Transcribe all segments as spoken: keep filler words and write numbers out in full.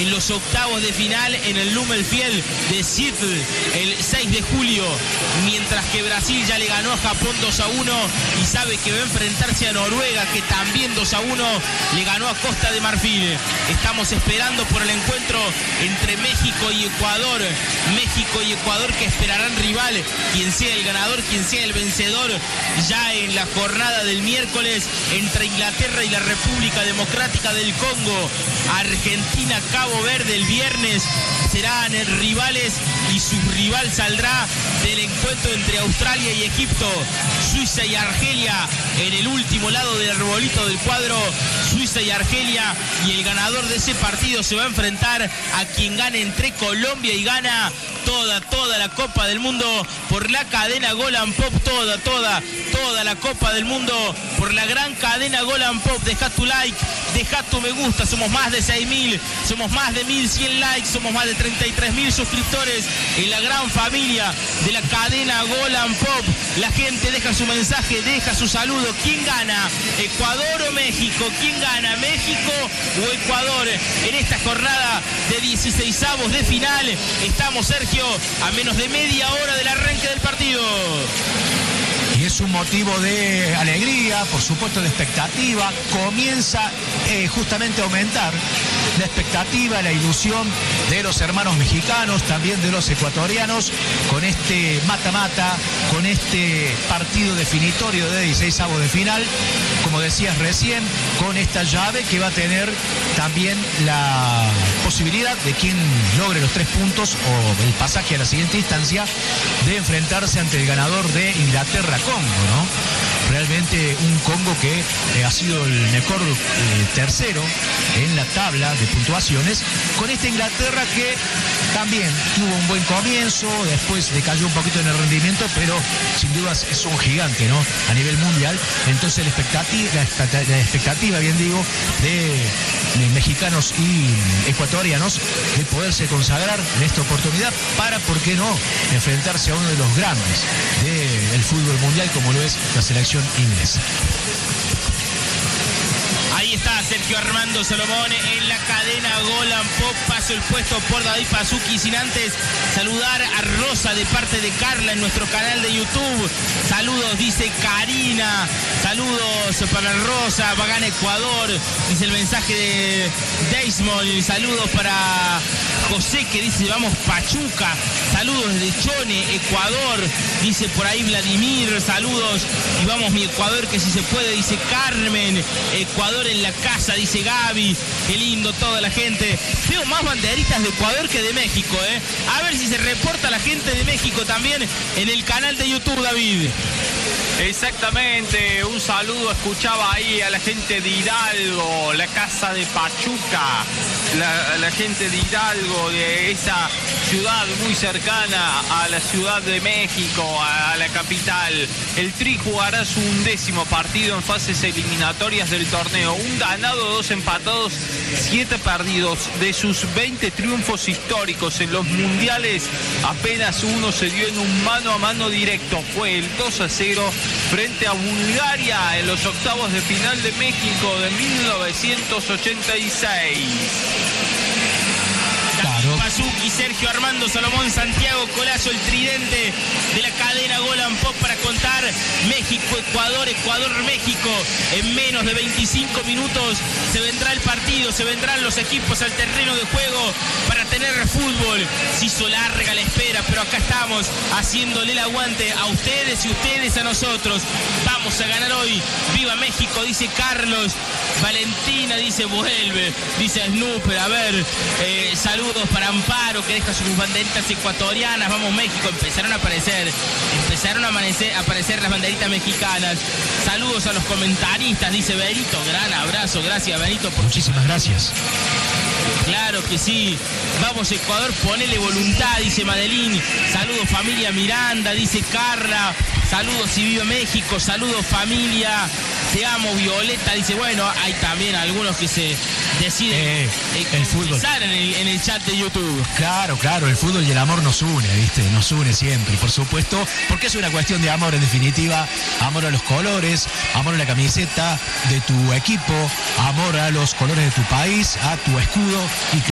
en los octavos de final en el Lumelfield de Seattle el seis de julio, mientras que Brasil ya le ganó a Japón dos a uno y sabe que va a enfrentarse a Noruega, que también dos a uno le ganó a Costa de Marfil. Estamos esperando por el encuentro entre México y Ecuador. México y Ecuador que esperarán rival, quien sea el ganador, quien sea el vencedor, ya en la jornada del miércoles entre Inglaterra y la República Democrática del Congo. Argentina, Cabo Verde el viernes serán rivales y su rival saldrá del encuentro entre Australia y Egipto. Suiza y Argelia en el último lado del arbolito del cuadro. Suiza y Argelia, y el ganador de ese partido se va a enfrentar a quien gane entre Colombia y Ghana. Toda, toda la Copa del Mundo por la cadena Golan Pop, toda, toda, toda la Copa del Mundo por la gran cadena Golan Pop. Deja tu like, deja tu me gusta, somos más de seis mil, somos más de mil cien likes, somos más de treinta y tres mil suscriptores en la gran familia de la cadena Golan Pop. La gente deja su mensaje, deja su saludo. ¿Quién gana? ¿Ecuador o México? ¿Quién gana? ¿México o Ecuador? En esta jornada de dieciseisavos de final estamos, Sergio, a menos de media hora del arranque del partido. Y es un motivo de alegría, por supuesto de expectativa. Comienza eh, justamente a aumentar la expectativa, la ilusión de los hermanos mexicanos, también de los ecuatorianos, con este mata-mata, con este partido definitorio de dieciseisavos de final, como decías recién, con esta llave que va a tener también la posibilidad de quien logre los tres puntos o el pasaje a la siguiente instancia de enfrentarse ante el ganador de Inglaterra-Congo, ¿no? Realmente un Congo que eh, ha sido el mejor eh, tercero en la tabla de puntuaciones, con esta Inglaterra que también tuvo un buen comienzo, después decayó un poquito en el rendimiento, pero sin dudas es un gigante, ¿no? A nivel mundial. Entonces la expectativa, la expectativa, la expectativa bien digo, de, de mexicanos y ecuatorianos de poderse consagrar en esta oportunidad para, ¿por qué no?, enfrentarse a uno de los grandes del fútbol mundial como lo es la selección inglesa. Ahí está Sergio Armando Salomón en la cadena Golan Pop. Paso el puesto por David Pazuki, sin antes saludar a Rosa de parte de Carla en nuestro canal de YouTube. Saludos, dice Karina. Saludos para Rosa, va a ganar Ecuador, dice el mensaje de Deismond. Saludos para José, que dice vamos Pachuca. Saludos desde Chone, Ecuador, dice por ahí Vladimir. Saludos y vamos mi Ecuador, que si se puede, dice Carmen. Ecuador en la casa, dice Gaby. Qué lindo toda la gente. Veo más banderitas de Ecuador que de México, ¿eh? A ver si se reporta la gente de México también en el canal de YouTube, David. Exactamente, un saludo, escuchaba ahí a la gente de Hidalgo, la casa de Pachuca, la, la gente de Hidalgo, de esa ciudad muy cercana a la Ciudad de México, a la capital. El Tri jugará su undécimo partido en fases eliminatorias del torneo, un ganado, dos empatados, siete perdidos. De sus veinte triunfos históricos en los mundiales, apenas uno se dio en un mano a mano directo, fue el dos a cero frente a Bulgaria en los octavos de final de México de mil novecientos ochenta y seis. Claro. Pazuki, Sergio Armando Salomón, Santiago Colazo, el tridente de la cadena Golan Pop para contar México, Ecuador, Ecuador, México. En menos de veinticinco minutos se vendrá el partido, se vendrán los equipos al terreno de juego para tener fútbol. Se hizo larga la espera, pero acá estamos haciéndole el aguante a ustedes y ustedes a nosotros. Vamos a ganar hoy. Viva México, dice Carlos. Valentina dice vuelve, dice Snooper. A ver, eh, saludos para Amparo, que deja sus banderitas ecuatorianas. Vamos México, empezaron a aparecer empezaron a amanecer, a aparecer las banderitas mexicanas. Saludos a los comentaristas, dice Benito. Gran abrazo, gracias Benito por... Muchísimas gracias. Claro que sí. Vamos Ecuador, ponele voluntad, dice Madeline. Saludos familia Miranda, dice Carla. Saludos y viva México, saludos familia. Te amo Violeta, dice, bueno, hay también algunos que se deciden eh, eh, el fútbol en el, en el chat de YouTube. Claro, claro, el fútbol y el amor nos une, ¿viste? Nos une siempre, por supuesto, porque es una cuestión de amor en definitiva, amor a los colores, amor a la camiseta de tu equipo, amor a los colores de tu país, a tu escudo y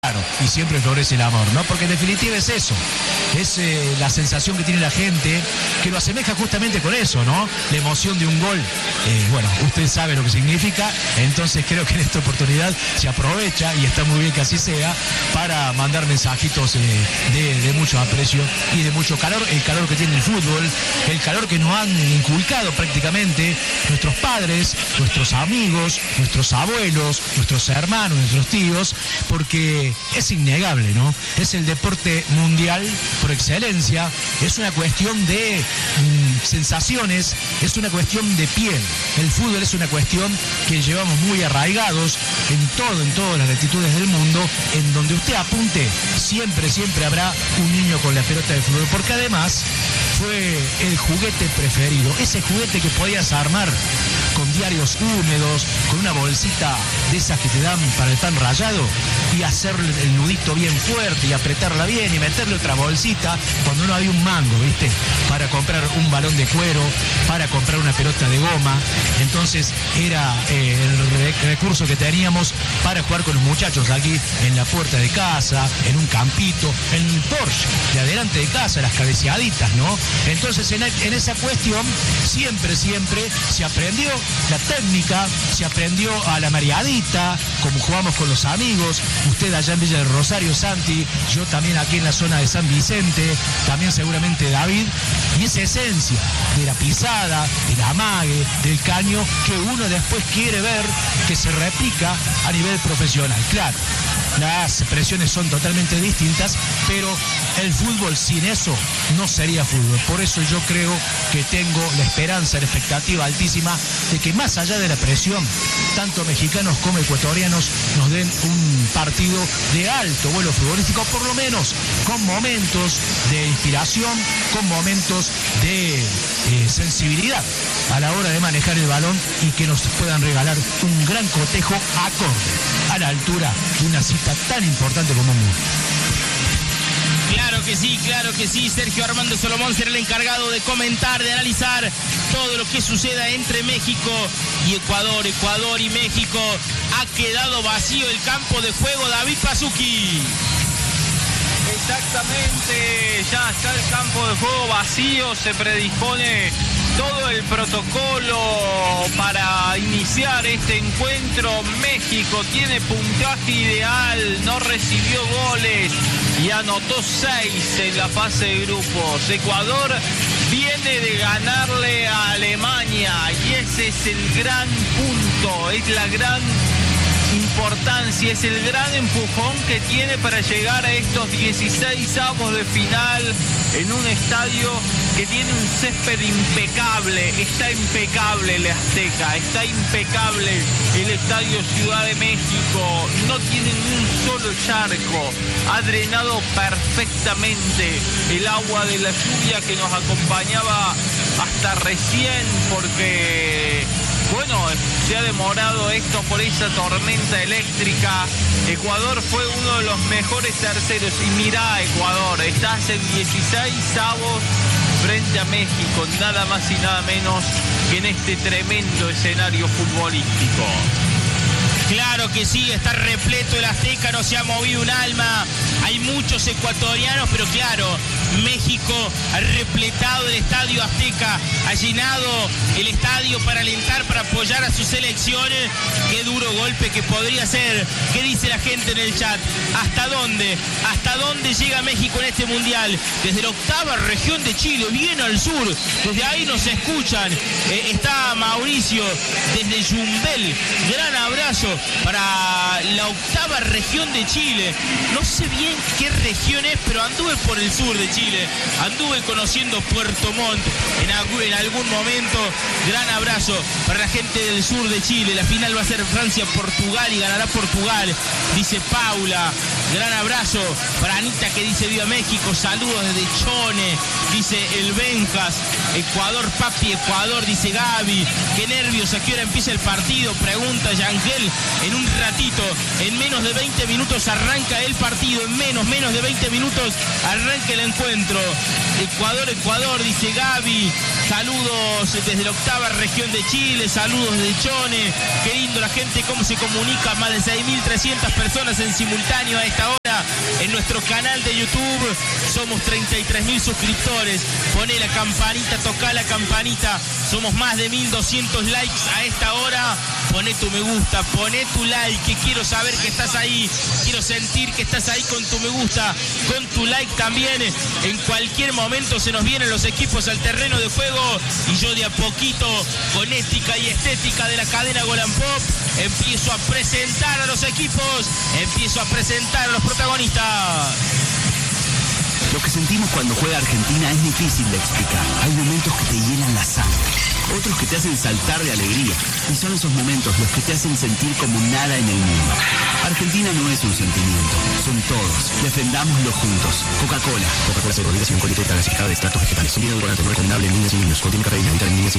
Claro, y siempre florece el amor, ¿no? Porque en definitiva es eso, es eh, la sensación que tiene la gente, que lo asemeja justamente con eso, ¿no? La emoción de un gol, eh, bueno, usted sabe lo que significa, entonces creo que en esta oportunidad se aprovecha, y está muy bien que así sea, para mandar mensajitos eh, de, de mucho aprecio y de mucho calor, el calor que tiene el fútbol, el calor que nos han inculcado prácticamente nuestros padres, nuestros amigos, nuestros abuelos, nuestros hermanos, nuestros tíos, porque es innegable, ¿no? Es el deporte mundial por excelencia, es una cuestión de mmm, sensaciones, es una cuestión de piel. El fútbol es una cuestión que llevamos muy arraigados en todo, en todas las latitudes del mundo, en donde usted apunte, siempre, siempre habrá un niño con la pelota de fútbol, porque además fue el juguete preferido, ese juguete que podías armar con diarios húmedos, con una bolsita de esas que te dan para el pan rallado, y hacerle el nudito bien fuerte y apretarla bien y meterle otra bolsita cuando no había un mango, ¿viste? Para comprar un balón de cuero, para comprar una pelota de goma. Entonces era eh, el recurso que teníamos para jugar con los muchachos aquí en la puerta de casa, en un campito, en el Porsche de adelante de casa, las cabeceaditas, ¿no? Entonces en, en esa cuestión siempre, siempre se aprendió la técnica, se aprendió a la mareadita, como jugamos con los amigos, usted allá en Villa del Rosario, Santi, yo también aquí en la zona de San Vicente, también seguramente David, y esa esencia de la pisada, del amague, del caño, que uno después quiere ver que se replica a nivel profesional. Claro, las presiones son totalmente distintas, pero el fútbol sin eso no sería fútbol. Por eso yo creo que tengo la esperanza, la expectativa altísima de que más allá de la presión, tanto mexicanos como ecuatorianos nos den un partido de alto vuelo futbolístico, por lo menos con momentos de inspiración, con momentos de eh, sensibilidad a la hora de manejar el balón, y que nos puedan regalar un gran cotejo acorde a la altura de una cita tan importante como un mundo. Claro que sí, claro que sí. Sergio Armando Solomón será el encargado de comentar, de analizar todo lo que suceda entre México y Ecuador. Ecuador y México. Ha quedado vacío el campo de juego. David Pazuki. Exactamente, ya está el campo de juego vacío, se predispone todo el protocolo para iniciar este encuentro. México tiene puntaje ideal, no recibió goles y anotó seis en la fase de grupos. Ecuador viene de ganarle a Alemania y ese es el gran punto, es la gran importancia, es el gran empujón que tiene para llegar a estos dieciséis avos de final en un estadio que tiene un césped impecable. Está impecable el Azteca, está impecable el Estadio Ciudad de México, no tiene ni un solo charco, ha drenado perfectamente el agua de la lluvia que nos acompañaba hasta recién, porque bueno, se ha demorado esto por esa tormenta eléctrica. Ecuador fue uno de los mejores terceros. Y mirá, Ecuador, estás en dieciséis avos frente a México, nada más y nada menos que en este tremendo escenario futbolístico. Claro que sí, está repleto el Azteca, no se ha movido un alma. Hay muchos ecuatorianos, pero claro, México ha repletado el Estadio Azteca, ha llenado el estadio para alentar, para apoyar a su selección. Qué duro golpe que podría ser. ¿Qué dice la gente en el chat? ¿Hasta dónde? ¿Hasta dónde llega México en este mundial? Desde la octava región de Chile, bien al sur. Desde ahí nos escuchan. Eh, está Mauricio desde Yumbel. Gran abrazo para la octava región de Chile. No sé bien qué región es, pero anduve por el sur de Chile, anduve conociendo Puerto Montt en, algún, en algún momento. Gran abrazo para la gente del sur de Chile. La final va a ser Francia-Portugal y ganará Portugal, dice Paula. Gran abrazo para Anita, que dice viva México, saludos desde Chone, dice el Benjas. Ecuador, papi, Ecuador, dice Gaby. Qué nervios, ¿a qué hora empieza el partido? Pregunta Yangel. En un ratito, en menos de veinte minutos arranca el partido, en menos, menos de veinte minutos arranca el encuentro. Ecuador, Ecuador, dice Gaby. Saludos desde la octava región de Chile, saludos de Chone. Qué lindo la gente, cómo se comunica, más de seis mil trescientas personas en simultáneo a esta hora. en nuestro canal de YouTube. Somos treinta y tres mil suscriptores. Poné la campanita, toca la campanita. Somos más de mil doscientos likes a esta hora. Poné tu me gusta, poné tu like, que quiero saber que estás ahí. Quiero sentir que estás ahí con tu me gusta, con tu like también. En cualquier momento se nos vienen los equipos al terreno de juego y yo de a poquito, con ética y estética de la cadena Golan Pop, empiezo a presentar a los equipos, empiezo a presentar a los protagonistas. Lo que sentimos cuando juega Argentina es difícil de explicar. Hay momentos que te hielan la sangre, otros que te hacen saltar de alegría. Y son esos momentos los que te hacen sentir como nada en el mundo. Argentina no es un sentimiento, son todos. Defendámoslo juntos. Coca-Cola. Coca-Cola cero, obligación, colita clasificada de extractos vegetales. Sonido edulcorante no recomendable en niñas y niños. Contiene cafeína, vitamina,